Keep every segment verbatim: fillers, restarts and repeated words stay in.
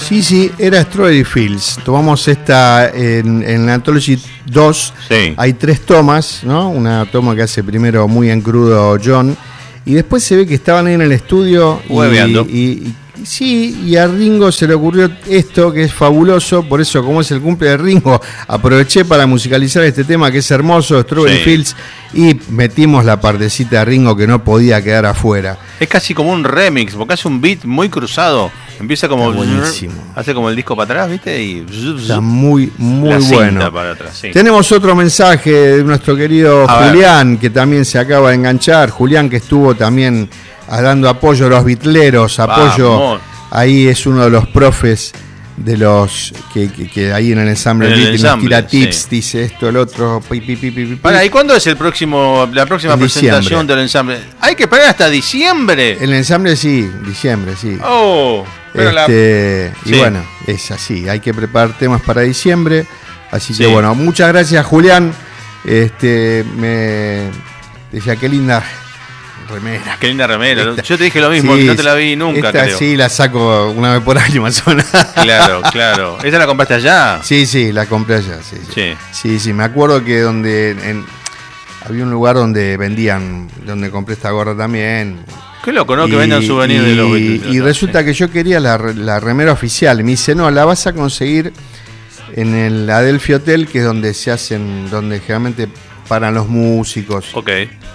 Sí, sí, era Strawberry Fields. Tomamos esta en, en Anthology dos. Sí. Hay tres tomas, ¿no? Una toma que hace primero muy en crudo John. Y después se ve que estaban ahí en el estudio. Hueveando. Y, y, y sí, y a Ringo se le ocurrió esto que es fabuloso. Por eso, como es el cumple de Ringo, aproveché para musicalizar este tema que es hermoso, Strawberry Sí. Fields. Y metimos la partecita de Ringo que no podía quedar afuera. Es casi como un remix, porque hace un beat muy cruzado. Empieza como. Está buenísimo. Hace como el disco para atrás, ¿viste? Y. Está muy, muy la cinta bueno. para atrás, sí. Tenemos otro mensaje de nuestro querido A Julián, ver. que también se acaba de enganchar. Julián, que estuvo también dando apoyo a los bitleros, apoyo. Vamos. Ahí es uno de los profes de los que, que, que ahí en el ensamble, En el Beat, ensamble, nos tira tips, sí. dice esto, el otro. Pi, pi, pi, pi, pi. Para, ¿y cuándo es el próximo, la próxima En presentación diciembre. del ensamble? Hay que esperar hasta diciembre. El ensamble sí, diciembre, sí. Oh, pero Este, la... Y sí. bueno, es así, hay que preparar temas para diciembre. Así Sí. que bueno, muchas gracias, Julián. Este, me decía, qué linda remera. Qué linda remera. Esta- Yo te dije lo mismo, Sí, no te la vi nunca, esta creo. sí la saco una vez por año más o menos. Claro, claro. ¿Esa la compraste allá? Sí, sí, la compré allá. Sí, sí. Sí. Sí, sí, me acuerdo que donde en- había un lugar donde vendían, donde compré esta gorra también. Qué loco, ¿no? Y- Que vendan souvenirs de los y, Beatles. y resulta que yo quería la, re- la remera oficial. Y me dice, no, la vas a conseguir en el Adelphi Hotel, que es donde se hacen, donde generalmente paran los músicos. Ok.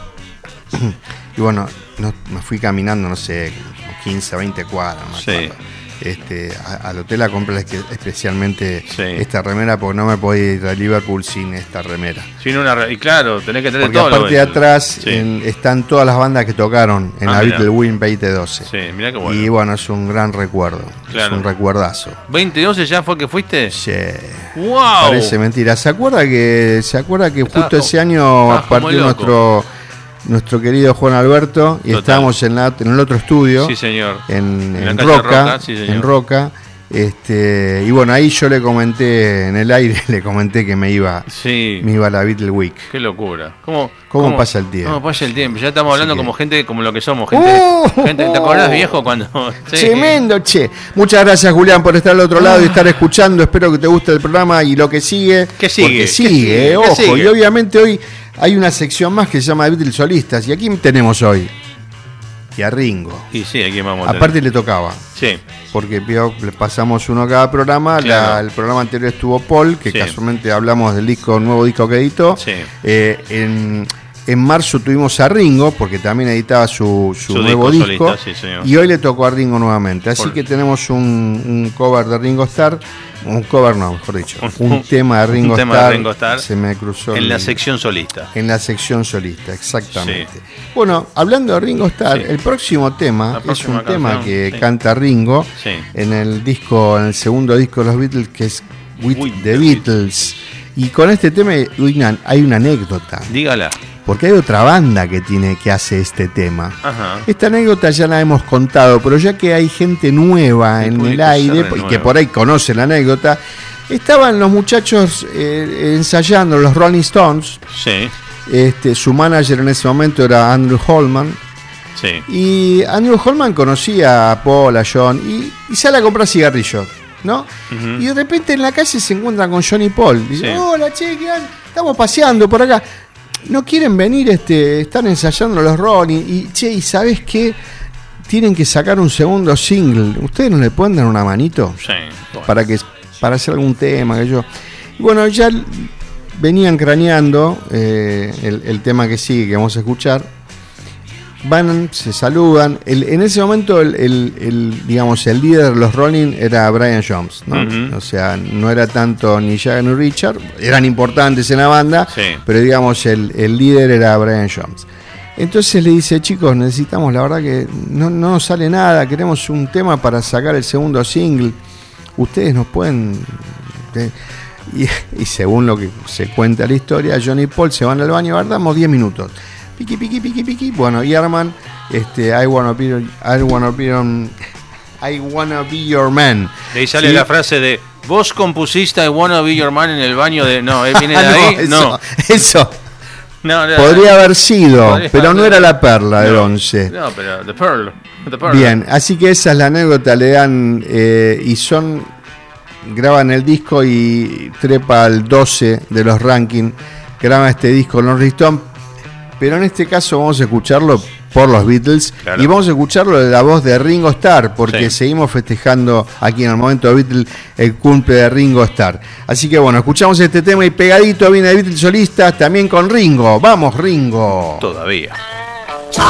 Y bueno, no, me fui caminando, no sé, como quince, veinte cuadras. No me Sí. acuerdo. Este, a- al hotel a comprar esque- especialmente Sí. esta remera, porque no me podía ir a Liverpool sin esta remera. Sin una re- Y claro, tenés que tener Porque todo. lo aparte de Beatles. atrás Sí. en- están todas las bandas que tocaron en Ah, la mirá. Beatle Win veinte doce. Sí, mirá qué bueno. Y bueno, es un gran recuerdo. Claro. Es un recuerdazo. ¿veinte doce ya fue que fuiste? Sí. ¡Wow! Parece mentira. ¿Se acuerda que, se acuerda que Estaba justo como- ese año estaba como partió loco. nuestro, nuestro querido Juan Alberto y Total. estábamos en, la, en el otro estudio, Sí, señor. en, En la en calle Roca, Roca, sí, señor. en Roca. Este, y bueno, ahí yo le comenté en el aire, le comenté que me iba, Sí. me iba a la Beatle Week. Qué locura. ¿Cómo, ¿Cómo pasa el tiempo? ¿Cómo pasa el tiempo? Ya estamos hablando Así que- como gente, como lo que somos, gente. ¡Oh! gente ¿Te acordás, viejo, cuando? Sí. Tremendo, che. Muchas gracias, Julián, por estar al otro lado y estar escuchando. Espero que te guste el programa y lo que sigue. ¿Qué sigue? Porque ¿Qué sigue, sigue? eh, ¿Qué ojo. sigue? Y obviamente hoy hay una sección más que se llama Beatles Solistas. ¿Y a quién tenemos hoy? Y a Ringo. Y sí, aquí vamos a tener. Aparte le tocaba. Sí. Porque vio, le pasamos uno a cada programa. Claro. La- el programa anterior estuvo Paul, que Sí. casualmente hablamos del disco, nuevo disco que editó. Sí. Eh, en, en marzo tuvimos a Ringo, porque también editaba su, su, Su nuevo disco disco. solista, sí, señor. Y hoy le tocó a Ringo nuevamente. Así Por- que tenemos un, un cover de Ringo Starr. Un cover no, mejor dicho. Un- Un tema de Ringo un tema de Starr. Ringo Starr Se me cruzó. En la el- sección solista. en la sección solista, exactamente. Sí. Bueno, hablando de Ringo Starr, Sí. el próximo tema La es próxima un tema canción, que sí. canta Ringo Sí. en el disco, en el segundo disco de los Beatles, que es With, With the the Beatles. Y con este tema hay una, hay una anécdota, Dígala. porque hay otra banda que tiene que hace este tema. Ajá. Esta anécdota ya la hemos contado, pero ya que hay gente nueva El en el público aire se y que renueva. por ahí conoce la anécdota, estaban los muchachos eh, ensayando, los Rolling Stones. Sí. Este, su manager en ese momento era Andrew Holman. Sí. Y Andrew Holman conocía a Paul, a John, y, y sale a comprar cigarrillos, ¿no? Ujú. Y de repente en la calle se encuentran con John y Paul. Dice, Sí. hola, che, ¿qué han- estamos paseando por acá. ¿No quieren venir? Este, están ensayando los Rolling. Y, che, ¿y sabes qué? Tienen que sacar un segundo single. ¿Ustedes no le pueden dar una manito? Sí. Bueno. Para que para hacer algún tema que yo. Y bueno, ya l- venían craneando eh, el, el tema que sigue, que vamos a escuchar. Van, se saludan. El- en ese momento, el, el- el, digamos, el líder de los Rolling era Brian Jones, ¿no? Ujú. O sea, no era tanto ni Jagger ni Richard, eran importantes en la banda, Sí. pero digamos, el, el líder era Brian Jones. Entonces le dice, chicos, necesitamos, la verdad que no, no nos sale nada, queremos un tema para sacar el segundo single. Ustedes nos pueden... eh, Y, y según lo que se cuenta la historia, John y Paul se van al baño, guardamos diez minutos. Piqui, piqui, piqui, piqui. Bueno, y arman este, I wanna be, I wanna be, on- I wanna be your man. De ahí sale ¿Sí? la frase de vos compusiste I wanna be your man en el baño de. No, ¿eh? ¿Viene de Ah, ahí? eso, No. eso. No, no, podría haber sido, podría pero haber- no era la perla del no, once. No, pero The Pearl. The Pearl. Bien, así que esa es la anécdota, le dan eh, y son, graban el disco y trepa al doce de los rankings, graban este disco los Rolling Stones, pero en este caso vamos a escucharlo por los Beatles, claro. y vamos a escucharlo de la voz de Ringo Starr, porque Sí. seguimos festejando aquí en el momento de Beatles el cumple de Ringo Starr. Así que bueno, escuchamos este tema y pegadito viene de Beatles solistas también con Ringo. Vamos Ringo. Todavía.